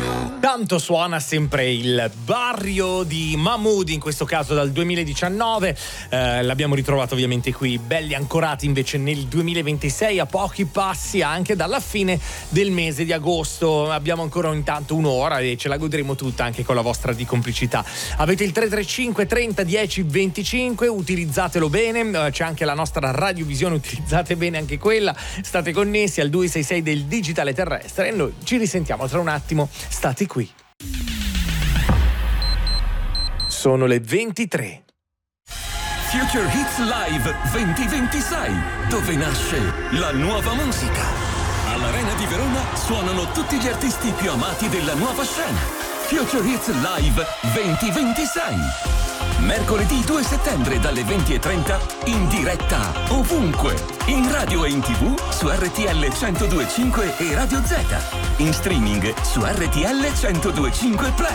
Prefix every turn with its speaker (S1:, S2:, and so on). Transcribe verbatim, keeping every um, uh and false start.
S1: Tanto suona sempre il barrio di Mahmood, in questo caso dal duemiladiciannove. Eh, l'abbiamo ritrovato ovviamente qui, belli ancorati invece nel duemilaventisei, a pochi passi anche dalla fine del mese di agosto. Abbiamo ancora intanto un'ora e ce la godremo tutta anche con la vostra di complicità. Avete il tre tre cinque trenta dieci venticinque, utilizzatelo bene. C'è anche la nostra radiovisione, utilizzate bene anche quella. State connessi al due sei sei del digitale terrestre e noi ci risentiamo tra un attimo. State qui. Sono le ventitré.
S2: Future Hits Live duemilaventisei, dove nasce la nuova musica. All'Arena di Verona suonano tutti gli artisti più amati della nuova scena. Future Hits Live duemilaventisei. Mercoledì due settembre dalle venti e trenta in diretta ovunque, in radio e in tv su R T L centodue e cinque e Radio Z, in streaming su R T L centodue e cinque Play.